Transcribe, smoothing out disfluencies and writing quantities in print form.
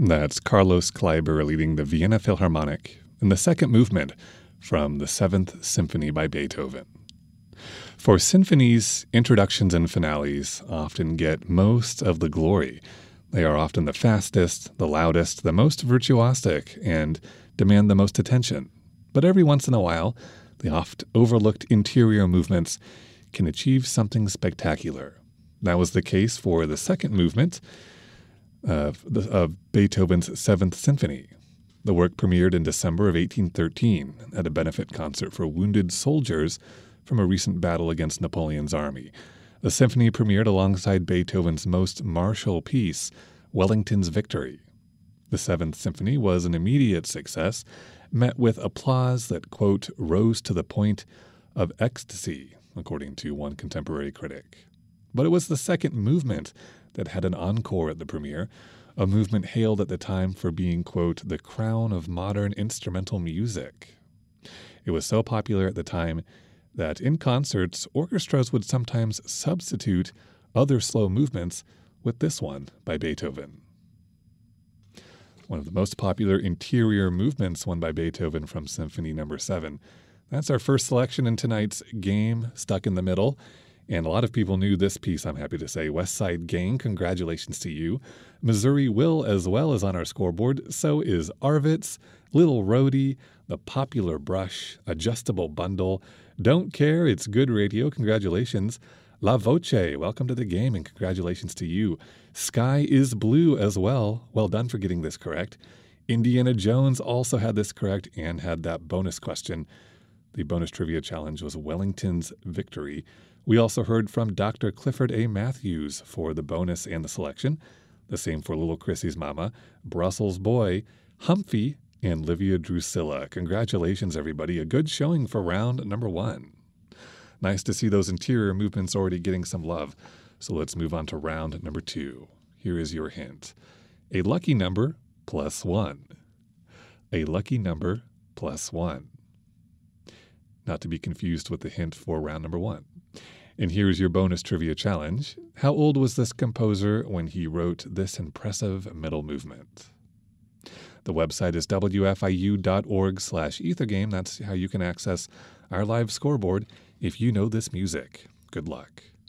That's Carlos Kleiber leading the Vienna Philharmonic in the second movement from the Seventh Symphony by Beethoven. For symphonies, introductions and finales often get most of the glory. They are often the fastest, the loudest, the most virtuosic, and demand the most attention. But every once in a while, the oft-overlooked interior movements can achieve something spectacular. That was the case for the second movement of Beethoven's Seventh Symphony. The work premiered in December of 1813 at a benefit concert for wounded soldiers from a recent battle against Napoleon's army. The symphony premiered alongside Beethoven's most martial piece, Wellington's Victory. The Seventh Symphony was an immediate success, met with applause that, quote, rose to the point of ecstasy, according to one contemporary critic. But it was the second movement that had an encore at the premiere, a movement hailed at the time for being, quote, the crown of modern instrumental music. It was so popular at the time that in concerts, orchestras would sometimes substitute other slow movements with this one by Beethoven. One of the most popular interior movements, one by Beethoven from Symphony No. 7. That's our first selection in tonight's game, Stuck in the Middle. And a lot of people knew this piece, I'm happy to say. West Side Gang, congratulations to you. Missouri Will as well is on our scoreboard. So is Arvitz, Little Rhodey, The Popular Brush, Adjustable Bundle, Don't Care, It's Good Radio, congratulations. La Voce, welcome to the game and congratulations to you. Sky is Blue as well. Well done for getting this correct. Indiana Jones also had this correct and had that bonus question. The bonus trivia challenge was Wellington's Victory. We also heard from Dr. Clifford A. Matthews for the bonus and the selection. The same for Little Chrissy's Mama, Brussels Boy, Humphy, and Livia Drusilla. Congratulations, everybody. A good showing for round number 1. Nice to see those interior movements already getting some love. So let's move on to round number 2. Here is your hint. A lucky number plus 1. A lucky number plus 1. Not to be confused with the hint for round number 1. And here's your bonus trivia challenge. How old was this composer when he wrote this impressive middle movement? The website is wfiu.org/ethergame. That's how you can access our live scoreboard if you know this music. Good luck.